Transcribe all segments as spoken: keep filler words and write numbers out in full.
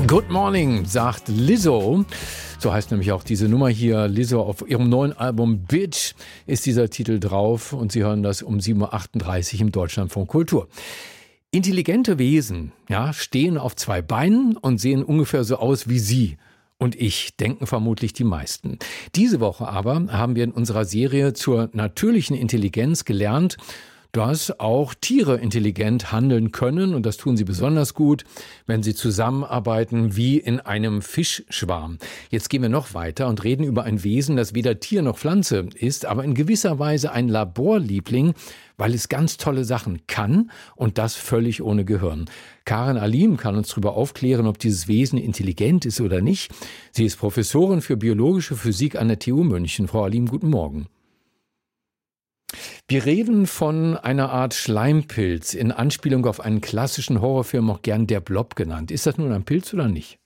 Good Morning, sagt Lizzo. So heißt nämlich auch diese Nummer hier. Lizzo auf ihrem neuen Album Bitch ist dieser Titel drauf und Sie hören das um sieben Uhr achtunddreißig im Deutschlandfunk Kultur. Intelligente Wesen, ja, stehen auf zwei Beinen und sehen ungefähr so aus wie Sie und ich, denken vermutlich die meisten. Diese Woche aber haben wir in unserer Serie zur natürlichen Intelligenz gelernt, dass auch Tiere intelligent handeln können, und das tun sie besonders gut, wenn sie zusammenarbeiten wie in einem Fischschwarm. Jetzt gehen wir noch weiter und reden über ein Wesen, das weder Tier noch Pflanze ist, aber in gewisser Weise ein Laborliebling, weil es ganz tolle Sachen kann und das völlig ohne Gehirn. Karin Alim kann uns darüber aufklären, ob dieses Wesen intelligent ist oder nicht. Sie ist Professorin für biologische Physik an der T U München. Frau Alim, guten Morgen. Wir reden von einer Art Schleimpilz, in Anspielung auf einen klassischen Horrorfilm, auch gern der Blob genannt. Ist das nun ein Pilz oder nicht?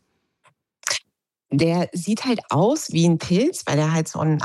Der sieht halt aus wie ein Pilz, weil er halt so einen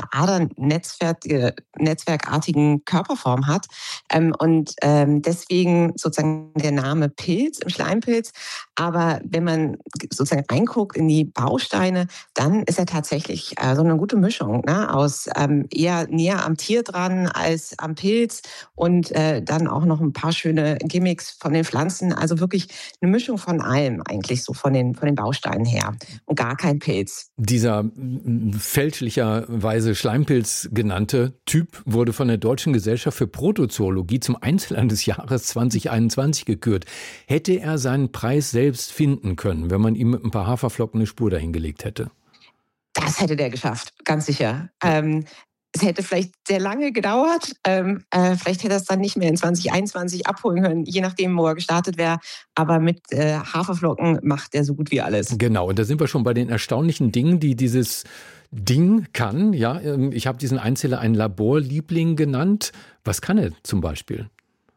Adern-netzwerkartigen Körperform hat. Ähm, und ähm, deswegen sozusagen der Name Pilz im Schleimpilz. Aber wenn man sozusagen reinguckt in die Bausteine, dann ist er tatsächlich äh, so eine gute Mischung, ne? Aus ähm, eher näher am Tier dran als am Pilz und äh, dann auch noch ein paar schöne Gimmicks von den Pflanzen. Also wirklich eine Mischung von allem eigentlich so von den, von den Bausteinen her und gar kein Pilz. Dieser fälschlicherweise Schleimpilz genannte Typ wurde von der Deutschen Gesellschaft für Protozoologie zum Einzelnen des Jahres zwanzig einundzwanzig gekürt. Hätte er seinen Preis selbst finden können, wenn man ihm mit ein paar Haferflocken eine Spur dahingelegt hätte? Das hätte der geschafft, ganz sicher. Ähm, Es hätte vielleicht sehr lange gedauert. Ähm, äh, vielleicht hätte er es dann nicht mehr in zwanzig einundzwanzig abholen können, je nachdem, wo er gestartet wäre. Aber mit äh, Haferflocken macht er so gut wie alles. Genau, und da sind wir schon bei den erstaunlichen Dingen, die dieses Ding kann. Ja, ich habe diesen Einzeller einen Laborliebling genannt. Was kann er zum Beispiel?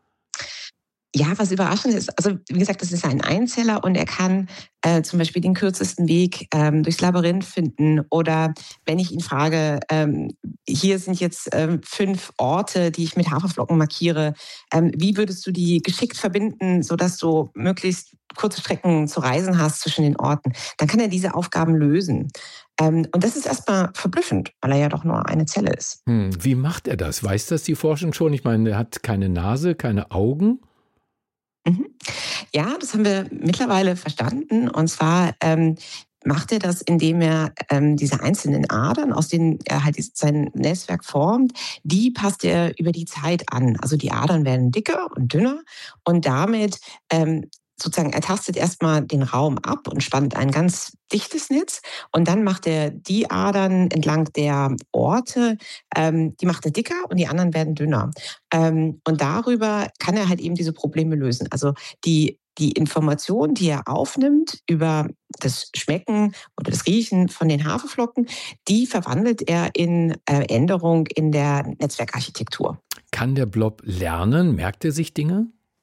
Ja, was überraschend ist, also wie gesagt, das ist ein Einzeller und er kann äh, zum Beispiel den kürzesten Weg ähm, durchs Labyrinth finden. Oder wenn ich ihn frage, ähm, hier sind jetzt ähm, fünf Orte, die ich mit Haferflocken markiere, ähm, wie würdest du die geschickt verbinden, sodass du möglichst kurze Strecken zu reisen hast zwischen den Orten, dann kann er diese Aufgaben lösen. Ähm, und das ist erstmal verblüffend, weil er ja doch nur eine Zelle ist. Hm, wie macht er das? Weiß das die Forschung schon? Ich meine, er hat keine Nase, keine Augen. Mhm. Ja, das haben wir mittlerweile verstanden. Und zwar ähm, macht er das, indem er ähm, diese einzelnen Adern, aus denen er halt sein Netzwerk formt, die passt er über die Zeit an. Also die Adern werden dicker und dünner und damit ähm, sozusagen er tastet erstmal den Raum ab und spannt ein ganz dichtes Netz und dann macht er die Adern entlang der Orte, ähm, die macht er dicker und die anderen werden dünner. Ähm, und darüber kann er halt eben diese Probleme lösen. Also die die Information, die er aufnimmt über das Schmecken oder das Riechen von den Haferflocken, die verwandelt er in äh, Änderung in der Netzwerkarchitektur. Kann der Blob lernen? Merkt er sich Dinge?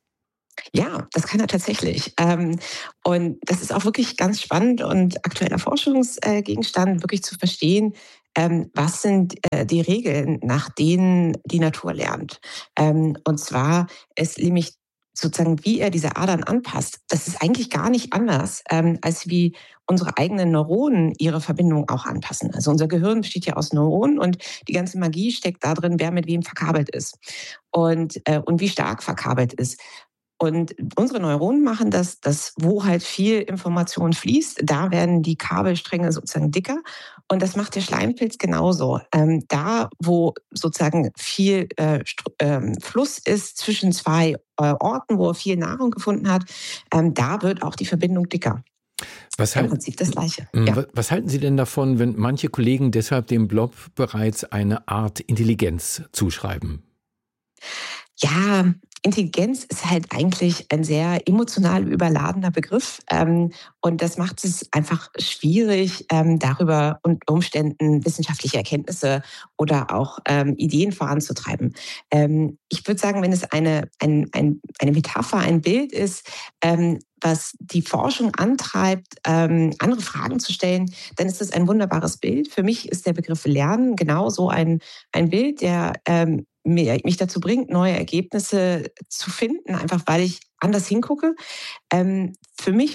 Ja, das kann er tatsächlich. Ähm, und das ist auch wirklich ganz spannend und aktueller Forschungsgegenstand, wirklich zu verstehen, ähm, was sind äh, die Regeln, nach denen die Natur lernt. Ähm, und zwar ist nämlich sozusagen, wie er diese Adern anpasst, das ist eigentlich gar nicht anders, ähm, als wie unsere eigenen Neuronen ihre Verbindung auch anpassen. Also unser Gehirn besteht ja aus Neuronen und die ganze Magie steckt da drin, wer mit wem verkabelt ist und, äh, und wie stark verkabelt ist. Und unsere Neuronen machen das, dass wo halt viel Information fließt, da werden die Kabelstränge sozusagen dicker. Und das macht der Schleimpilz genauso. Ähm, da, wo sozusagen viel äh, ähm, Fluss ist zwischen zwei äh, Orten, wo er viel Nahrung gefunden hat, ähm, da wird auch die Verbindung dicker. Was, Im halt, Prinzip das Gleiche. Ja. was halten Sie denn davon, wenn manche Kollegen deshalb dem Blob bereits eine Art Intelligenz zuschreiben? Ja, Intelligenz ist halt eigentlich ein sehr emotional überladener Begriff. Ähm, und das macht es einfach schwierig, ähm, darüber unter Umständen wissenschaftliche Erkenntnisse oder auch ähm, Ideen voranzutreiben. Ähm, ich würde sagen, wenn es eine, ein, ein, eine Metapher, ein Bild ist, ähm, was die Forschung antreibt, ähm, andere Fragen zu stellen, dann ist das ein wunderbares Bild. Für mich ist der Begriff Lernen genauso ein, ein Bild, der ähm, mich dazu bringt, neue Ergebnisse zu finden, einfach weil ich anders hingucke. Ähm, für mich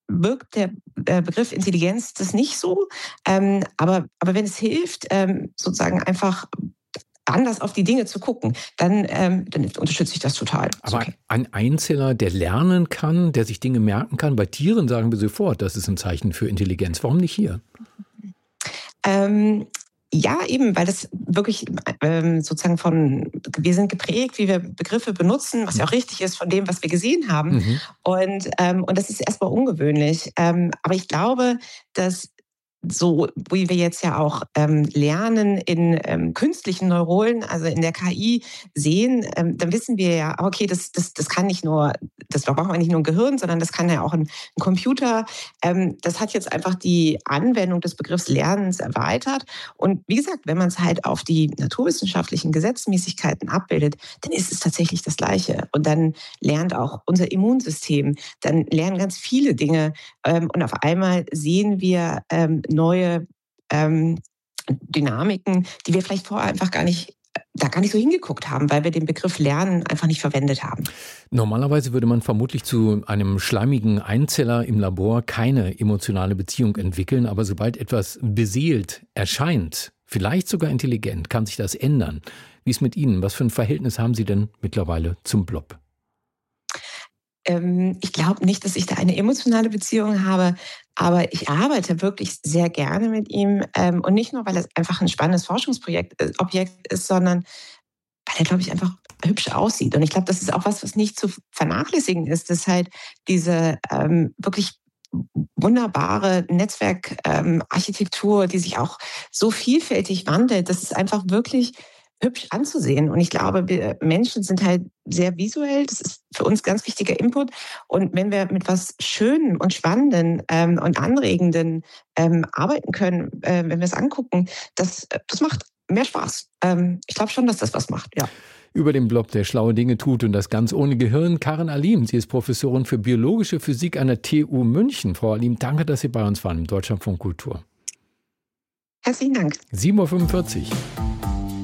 wirkt der äh, Begriff Intelligenz das nicht so. Ähm, aber, aber wenn es hilft, ähm, sozusagen einfach anders auf die Dinge zu gucken, dann, ähm, dann unterstütze ich das total. Aber okay. Ein Einzeller, der lernen kann, der sich Dinge merken kann, bei Tieren sagen wir sofort, das ist ein Zeichen für Intelligenz. Warum nicht hier? Ähm, ja, eben, weil das wirklich ähm, sozusagen von, wir sind geprägt, wie wir Begriffe benutzen, was ja auch richtig ist von dem, was wir gesehen haben. Mhm. Und, ähm, und das ist erstmal ungewöhnlich. Ähm, aber ich glaube, dass so wie wir jetzt ja auch ähm, lernen in ähm, künstlichen Neuronen, also in der K I sehen, ähm, dann wissen wir ja, okay, das, das, das kann nicht nur, das braucht man nicht nur ein Gehirn, sondern das kann ja auch ein, ein Computer. Ähm, das hat jetzt einfach die Anwendung des Begriffs Lernens erweitert. Und wie gesagt, wenn man es halt auf die naturwissenschaftlichen Gesetzmäßigkeiten abbildet, dann ist es tatsächlich das Gleiche. Und dann lernt auch unser Immunsystem, dann lernen ganz viele Dinge. Ähm, und auf einmal sehen wir ähm, neue ähm, Dynamiken, die wir vielleicht vorher einfach gar nicht, da gar nicht so hingeguckt haben, weil wir den Begriff Lernen einfach nicht verwendet haben. Normalerweise würde man vermutlich zu einem schleimigen Einzeller im Labor keine emotionale Beziehung entwickeln, aber sobald etwas beseelt erscheint, vielleicht sogar intelligent, kann sich das ändern. Wie ist mit Ihnen? Was für ein Verhältnis haben Sie denn mittlerweile zum Blob? Ich glaube nicht, dass ich da eine emotionale Beziehung habe, aber ich arbeite wirklich sehr gerne mit ihm. Und nicht nur, weil es einfach ein spannendes Forschungsprojekt Objekt ist, sondern weil er, glaube ich, einfach hübsch aussieht. Und ich glaube, das ist auch was, was nicht zu vernachlässigen ist, dass halt diese ähm, wirklich wunderbare Netzwerkarchitektur, ähm, die sich auch so vielfältig wandelt, das ist einfach wirklich hübsch anzusehen. Und ich glaube, wir Menschen sind halt sehr visuell. Das ist für uns ganz wichtiger Input. Und wenn wir mit was Schönen und Spannenden ähm, und Anregenden ähm, arbeiten können, äh, wenn wir es angucken, das, das macht mehr Spaß. Ähm, ich glaube schon, dass das was macht, ja. Über den Blob, der schlaue Dinge tut und das ganz ohne Gehirn. Karin Alim, sie ist Professorin für biologische Physik an der T U München. Frau Alim, danke, dass Sie bei uns waren im Deutschlandfunk Kultur. Herzlichen Dank. sieben Uhr fünfundvierzig.